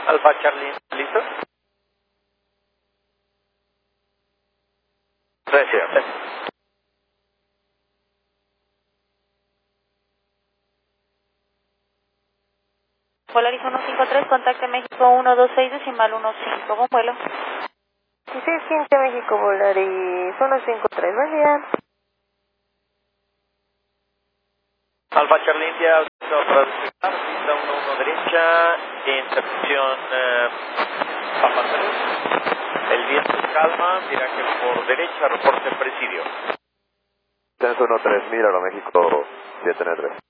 Alfa Charlie, ¿listo? Recibe. Polaris 153, contacte México 126 decimal 15, con vuelo. 1615 México, Polaris 153, buen día. Alfa Charlie India, pista 11 derecha, intercepción Papa Salud. El viento calma, viraje por derecha, reporte presidio. Censo 13, míralo, México 793.